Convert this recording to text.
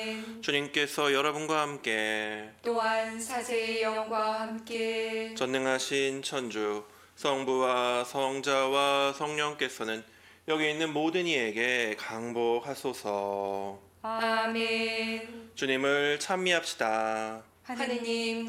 주님께서 여러분과 함께 또한 사제의 영과 함께 전능하신 천주 성부와 성자와 성령께서는 여기 있는 모든 이에게 강복하소서. 아멘. 주님을 찬미합시다. 하느님